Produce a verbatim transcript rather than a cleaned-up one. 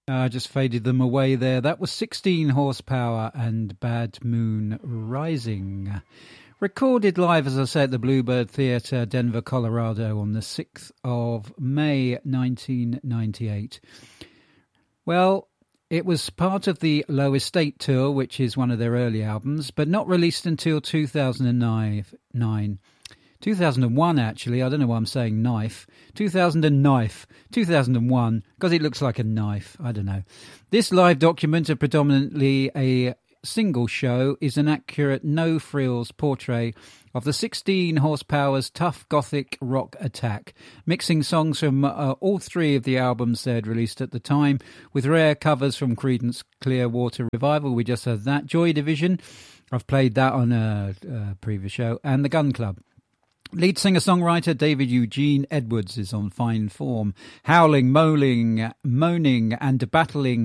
I just faded them away there. That was sixteen Horsepower and Bad Moon Rising. Recorded live, as I said, at the Bluebird Theatre, Denver, Colorado, on the sixth of May, nineteen ninety-eight. Well, it was part of the Low Estate Tour, which is one of their early albums, but not released until two thousand nine. two thousand one, actually. I don't know why I'm saying knife. two thousand knife. two thousand one, because it looks like a knife. I don't know. This live document of predominantly a single show is an accurate, no-frills portrait of the sixteen Horsepower's tough gothic rock attack, mixing songs from uh, all three of the albums they had released at the time, with rare covers from Creedence Clearwater Revival. We just heard that. Joy Division, I've played that on a, a previous show, and the Gun Club. Lead singer-songwriter David Eugene Edwards is on fine form, howling, moaning, moaning and battling